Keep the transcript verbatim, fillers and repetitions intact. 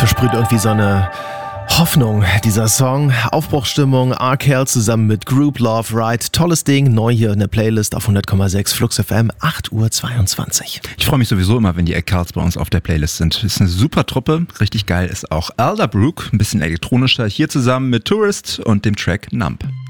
Versprüht irgendwie so eine Hoffnung, dieser Song. Aufbruchsstimmung, R. Kell zusammen mit Group Love Ride. Tolles Ding, neu hier in der Playlist auf hundert Komma sechs Flux F M, acht Uhr zweiundzwanzig. Ich freue mich sowieso immer, wenn die Eckcarls bei uns auf der Playlist sind. Ist eine super Truppe, richtig geil ist auch Elderbrook, ein bisschen elektronischer, hier zusammen mit Tourist und dem Track Numb.